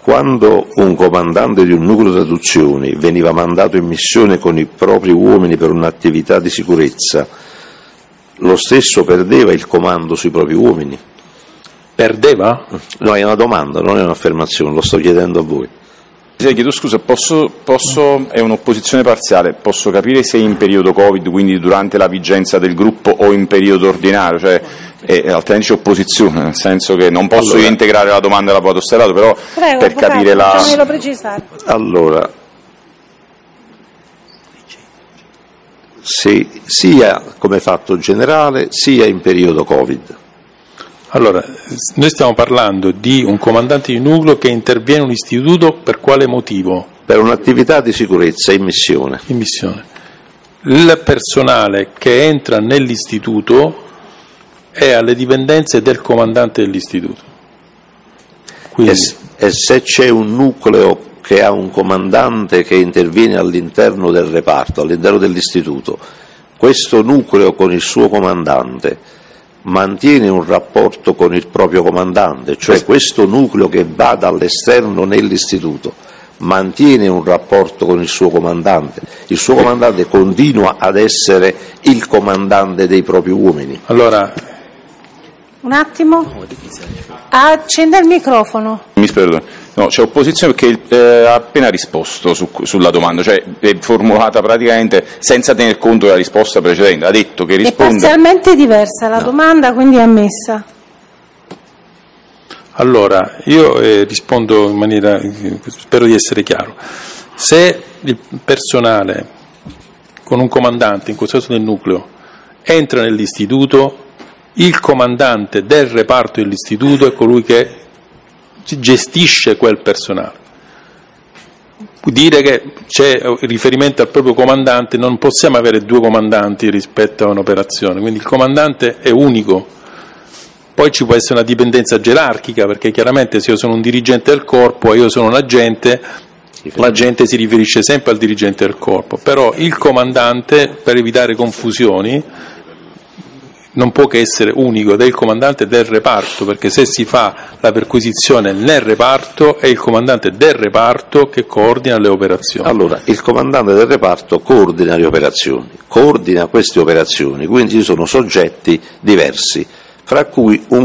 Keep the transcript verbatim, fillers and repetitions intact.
Quando un comandante di un nucleo traduzioni veniva mandato in missione con i propri uomini per un'attività di sicurezza, lo stesso perdeva il comando sui propri uomini? Perdeva? No, è una domanda, non è un'affermazione, lo sto chiedendo a voi. Sì, chiedo scusa, posso, posso, è un'opposizione parziale, posso capire se in periodo Covid, quindi durante la vigenza del gruppo, o in periodo ordinario, cioè è, altrimenti c'è opposizione, nel senso che non posso allora, io integrare la domanda dell'avvocato Stellato, però prego, per avvocato, capire la... facciamelo precisare. Allora, se, sia come fatto generale, sia in periodo Covid. Allora, noi stiamo parlando di un comandante di nucleo che interviene in un istituto per quale motivo? Per un'attività di sicurezza in missione. In missione. Il personale che entra nell'istituto è alle dipendenze del comandante dell'istituto. Quindi... E, e se c'è un nucleo che ha un comandante che interviene all'interno del reparto, all'interno dell'istituto, questo nucleo con il suo comandante mantiene un rapporto con il proprio comandante, cioè questo nucleo che va dall'esterno nell'istituto mantiene un rapporto con il suo comandante, il suo comandante continua ad essere il comandante dei propri uomini. Allora, un attimo, accenda il microfono. Mi perdono, no, c'è opposizione perché eh, ha appena risposto su, sulla domanda, cioè è formulata praticamente senza tener conto della risposta precedente, ha detto che risponde... È parzialmente diversa la no. domanda, quindi è ammessa. Allora, io eh, rispondo in maniera, eh, spero di essere chiaro. Se il personale con un comandante, in questo caso del nucleo, entra nell'istituto, il comandante del reparto dell'istituto è colui che gestisce quel personale. Dire che c'è riferimento al proprio comandante, non possiamo avere due comandanti rispetto a un'operazione, quindi il comandante è unico. Poi ci può essere una dipendenza gerarchica, perché chiaramente se io sono un dirigente del corpo e io sono un agente, l'agente si riferisce sempre al dirigente del corpo, però il comandante, per evitare confusioni, non può che essere unico ed è il comandante del reparto, perché se si fa la perquisizione nel reparto è il comandante del reparto che coordina le operazioni. Allora, il comandante del reparto coordina le operazioni, coordina queste operazioni, quindi ci sono soggetti diversi, fra cui un